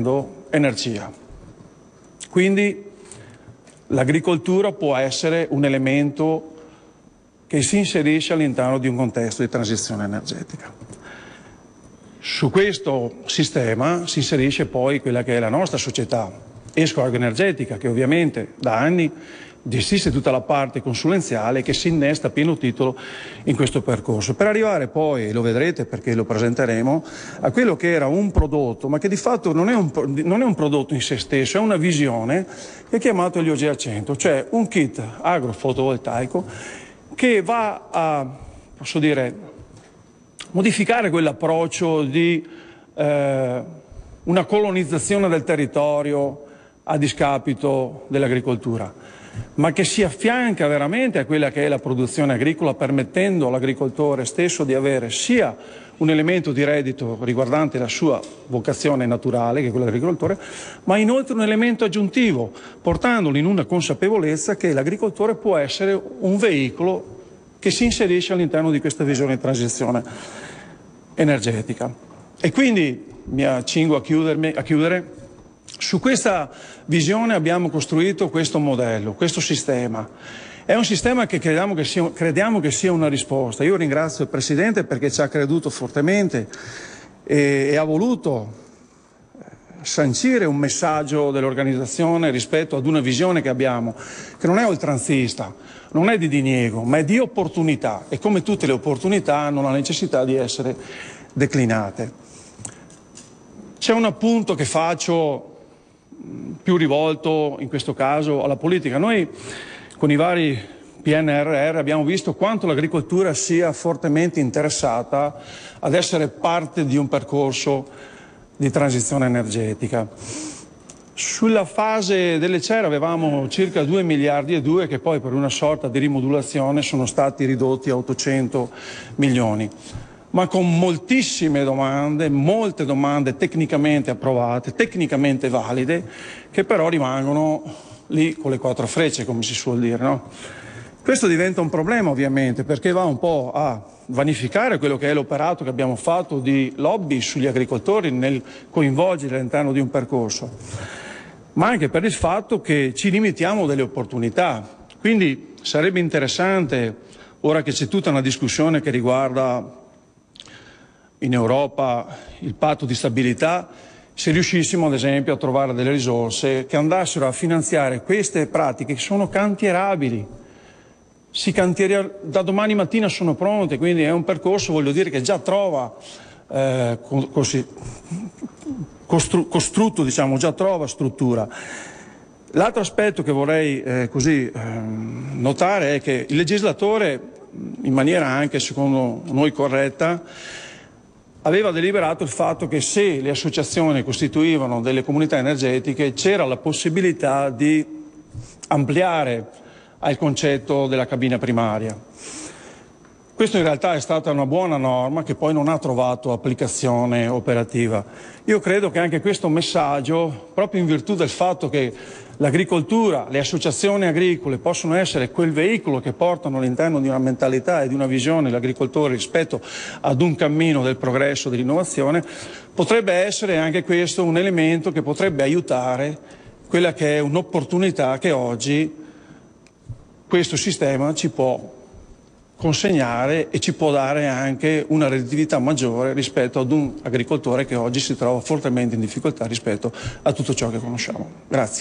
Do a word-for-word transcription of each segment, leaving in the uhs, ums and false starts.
produrendo energia. Quindi l'agricoltura può essere un elemento che si inserisce all'interno di un contesto di transizione energetica. Su questo sistema si inserisce poi quella che è la nostra società esco-agroenergetica, che ovviamente da anni gestisce tutta la parte consulenziale che si innesta a pieno titolo in questo percorso, per arrivare poi, lo vedrete perché lo presenteremo, a quello che era un prodotto, ma che di fatto non è un, non è un prodotto in se stesso, è una visione che è chiamato Elio G cento, cioè un kit agrofotovoltaico che va a, posso dire, modificare quell'approccio di eh, una colonizzazione del territorio a discapito dell'agricoltura, ma che si affianca veramente a quella che è la produzione agricola, permettendo all'agricoltore stesso di avere sia un elemento di reddito riguardante la sua vocazione naturale, che è quella dell'agricoltore, ma inoltre un elemento aggiuntivo, portandolo in una consapevolezza che l'agricoltore può essere un veicolo che si inserisce all'interno di questa visione di transizione energetica. E quindi mi accingo a, chiudermi, a chiudere. Su questa visione abbiamo costruito questo modello, questo sistema. È un sistema che crediamo che sia, crediamo che sia una risposta. Io ringrazio il Presidente perché ci ha creduto fortemente e, e ha voluto sancire un messaggio dell'organizzazione rispetto ad una visione che abbiamo, che non è oltranzista, non è di diniego, ma è di opportunità, e come tutte le opportunità hanno la necessità di essere declinate. C'è un appunto che faccio più rivolto in questo caso alla politica. Noi con i vari P N R R abbiamo visto quanto l'agricoltura sia fortemente interessata ad essere parte di un percorso di transizione energetica. Sulla fase delle C E R avevamo circa due miliardi e due che poi per una sorta di rimodulazione sono stati ridotti a ottocento milioni, ma con moltissime domande, molte domande tecnicamente approvate, tecnicamente valide, che però rimangono lì con le quattro frecce, come si suol dire, no? Questo diventa un problema ovviamente, perché va un po' a vanificare quello che è l'operato che abbiamo fatto di lobby sugli agricoltori nel coinvolgere all'interno di un percorso, ma anche per il fatto che ci limitiamo delle opportunità. Quindi sarebbe interessante, ora che c'è tutta una discussione che riguarda in Europa il patto di stabilità, se riuscissimo ad esempio a trovare delle risorse che andassero a finanziare queste pratiche che sono cantierabili. Si cantieri, da domani mattina sono pronte, quindi è un percorso, voglio dire, che già trova eh, così, costru, costrutto, diciamo, già trova struttura. L'altro aspetto che vorrei eh, così eh, notare è che il legislatore, in maniera anche secondo noi corretta, aveva deliberato il fatto che se le associazioni costituivano delle comunità energetiche c'era la possibilità di ampliare al concetto della cabina primaria. Questo in realtà è stata una buona norma che poi non ha trovato applicazione operativa. Io credo che anche questo messaggio, proprio in virtù del fatto che l'agricoltura, le associazioni agricole possono essere quel veicolo che portano all'interno di una mentalità e di una visione l'agricoltore rispetto ad un cammino del progresso, dell'innovazione, potrebbe essere anche questo un elemento che potrebbe aiutare quella che è un'opportunità che oggi questo sistema ci può consegnare e ci può dare anche una redditività maggiore rispetto ad un agricoltore che oggi si trova fortemente in difficoltà rispetto a tutto ciò che conosciamo. Grazie.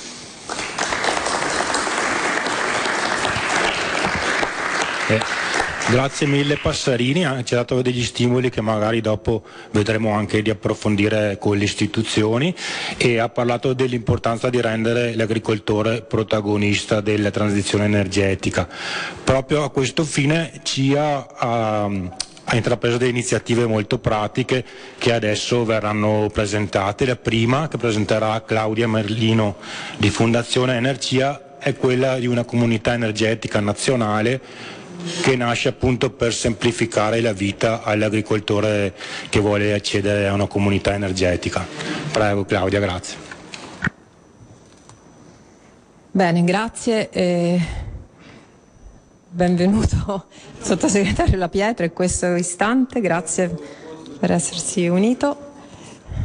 Eh. Grazie mille Passarini, ci ha dato degli stimoli che magari dopo vedremo anche di approfondire con le istituzioni, e ha parlato dell'importanza di rendere l'agricoltore protagonista della transizione energetica. Proprio a questo fine C I A ha, ha intrapreso delle iniziative molto pratiche che adesso verranno presentate. La prima, che presenterà Claudia Merlino di Fondazione Energia, è quella di una comunità energetica nazionale che nasce appunto per semplificare la vita all'agricoltore che vuole accedere a una comunità energetica. Prego Claudia, grazie. Bene, grazie. Eh, benvenuto sottosegretario La Pietra in questo istante, grazie per essersi unito.